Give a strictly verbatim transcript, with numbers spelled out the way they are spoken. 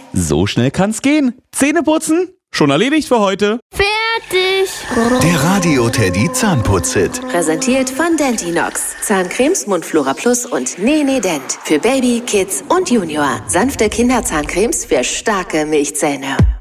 So schnell kann's gehen. Zähne putzen? Schon erledigt für heute. Fertig. Der Radio Teddy Zahnputz-Hit. Präsentiert von Dentinox. Zahncremes, Mundflora Plus und Nene Dent. Für Baby, Kids und Junior. Sanfte Kinderzahncremes für starke Milchzähne.